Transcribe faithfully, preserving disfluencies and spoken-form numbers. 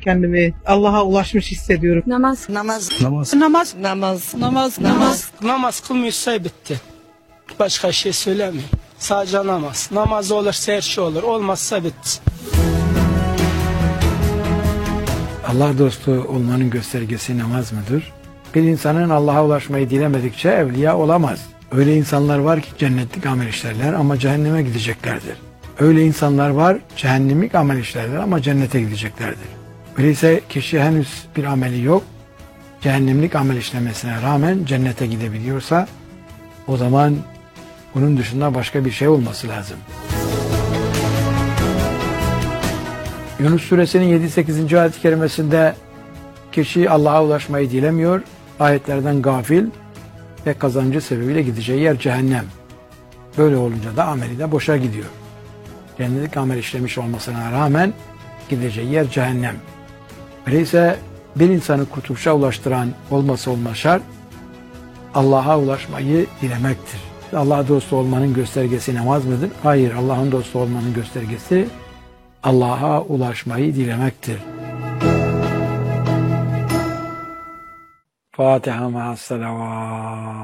kendimi Allah'a ulaşmış hissediyorum. Namaz. Namaz. Namaz. Namaz. Namaz. Namaz. Namaz. Namaz kılmıyorsa bitti. Başka şey söylemiyorum. Sadece namaz. Namaz olursa her şey olur. Olmazsa bitti. Allah dostu olmanın göstergesi namaz mıdır? Bir insanın Allah'a ulaşmayı dilemedikçe evliya olamaz. Öyle insanlar var ki cennetlik amel işlerler ama cehenneme gideceklerdir. Öyle insanlar var cehennemlik amel işlerler ama cennete gideceklerdir. Öyleyse kişi henüz bir ameli yok, cehennemlik amel işlemesine rağmen cennete gidebiliyorsa o zaman bunun dışında başka bir şey olması lazım. Yunus suresinin yedi sekizinci ayet-i kerimesinde kişi Allah'a ulaşmayı dilemiyor, ayetlerden gafil ve kazancı sebebiyle gideceği yer cehennem. Böyle olunca da ameli de boşa gidiyor. Cennetlik amel işlemiş olmasına rağmen gideceği yer cehennem. Öyleyse bir insanı kurtuluşa ulaştıran olması olmaz şart Allah'a ulaşmayı dilemektir. Allah dostu olmanın göstergesi namaz mıdır? Hayır, Allah'ın dostu olmanın göstergesi Allah'a ulaşmayı dilemektir. Fatiha ma'as salavat.